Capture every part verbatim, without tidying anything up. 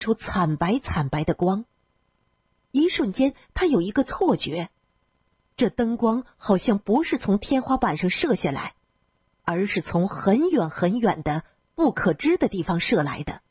出惨白惨白的光。一瞬间，他有一个错觉，这灯光好像不是从天花板上射下来，而是从很远很远的不可知的地方射来的。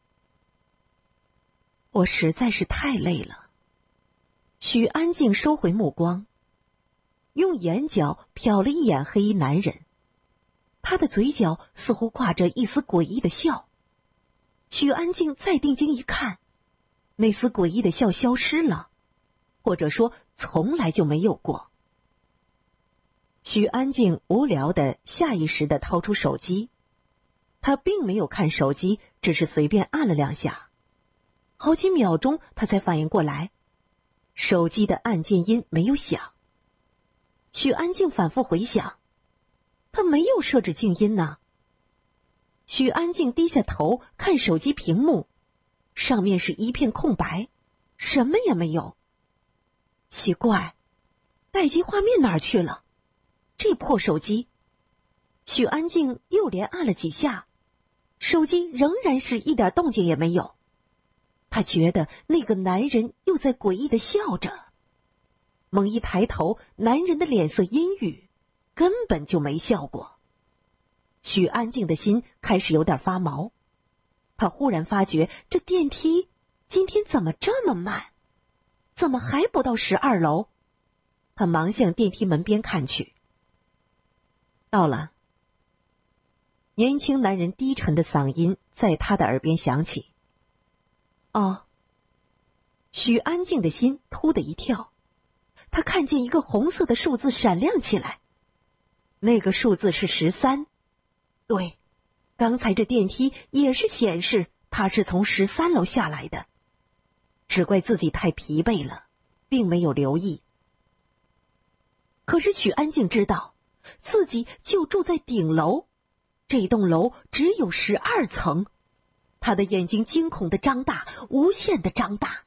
我实在是太累了。许安静收回目光，用眼角瞟了一眼黑衣男人，他的嘴角似乎挂着一丝诡异的笑。许安静再定睛一看，那丝诡异的笑消失了，或者说从来就没有过。许安静无聊的下意识的掏出手机，他并没有看手机，只是随便按了两下。好几秒钟他才反应过来，手机的按键音没有响。许安静反复回想，他没有设置静音呢。许安静低下头看手机屏幕，上面是一片空白，什么也没有。奇怪，待机画面哪儿去了？这破手机。许安静又连按了几下，手机仍然是一点动静也没有。他觉得那个男人又在诡异的笑着。猛一抬头，男人的脸色阴郁，根本就没笑过。许安静的心开始有点发毛，他忽然发觉这电梯今天怎么这么慢，怎么还不到十二楼？他忙向电梯门边看去。到了。年轻男人低沉的嗓音在他的耳边响起。哦。许安静的心突的一跳，他看见一个红色的数字闪亮起来，那个数字是十三。对，刚才这电梯也是显示他是从十三楼下来的，只怪自己太疲惫了，并没有留意。可是许安静知道，自己就住在顶楼，这栋楼只有十二层。他的眼睛惊恐的张大，无限的张大。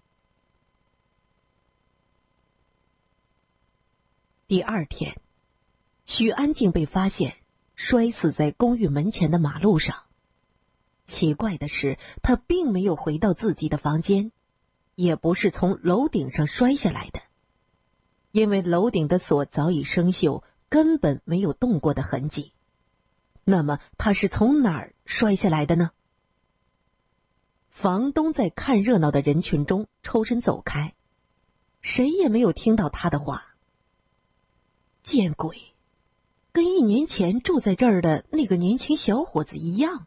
第二天，许安静被发现摔死在公寓门前的马路上。奇怪的是，他并没有回到自己的房间，也不是从楼顶上摔下来的，因为楼顶的锁早已生锈，根本没有动过的痕迹。那么他是从哪儿摔下来的呢？房东在看热闹的人群中抽身走开，谁也没有听到他的话。见鬼，跟一年前住在这儿的那个年轻小伙子一样。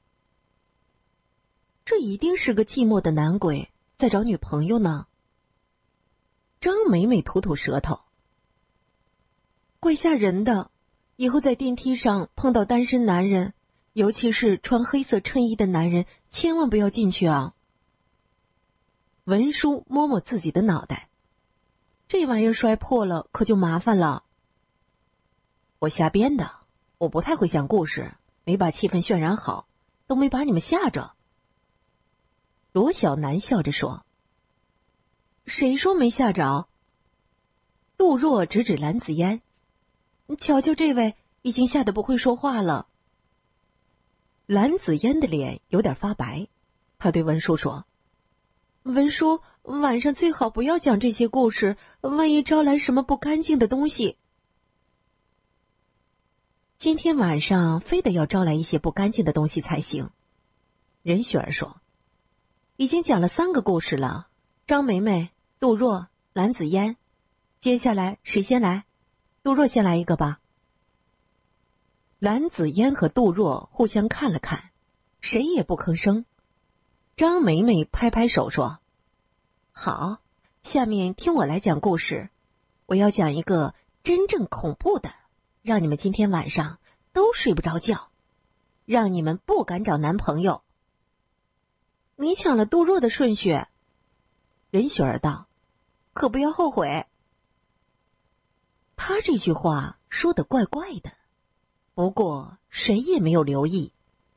这一定是个寂寞的男鬼，在找女朋友呢。张美美吐吐舌头，怪吓人的，以后在电梯上碰到单身男人，尤其是穿黑色衬衣的男人，千万不要进去啊。文叔摸摸自己的脑袋，这玩意儿摔破了可就麻烦了。我瞎编的，我不太会讲故事，没把气氛渲染好，都没把你们吓着。罗小楠笑着说。谁说没吓着？杜若指指蓝子嫣，瞧瞧这位已经吓得不会说话了。蓝子嫣的脸有点发白，她对文叔说，文叔，晚上最好不要讲这些故事，万一招来什么不干净的东西。今天晚上非得要招来一些不干净的东西才行。任雪儿说，已经讲了三个故事了，张梅梅、杜若、蓝子嫣，接下来谁先来？杜若先来一个吧。蓝子嫣和杜若互相看了看，谁也不吭声。张梅梅拍拍手说，好，下面听我来讲故事，我要讲一个真正恐怖的，让你们今天晚上都睡不着觉，让你们不敢找男朋友。你抢了杜若的顺序。任雪儿道，可不要后悔。他这句话说得怪怪的，不过谁也没有留意。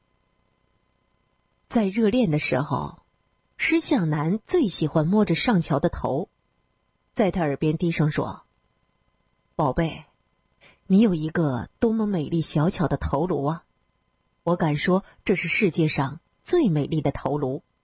在热恋的时候，施向南最喜欢摸着上乔的头，在他耳边低声说，宝贝，你有一个多么美丽小巧的头颅啊，我敢说这是世界上最美丽的头颅。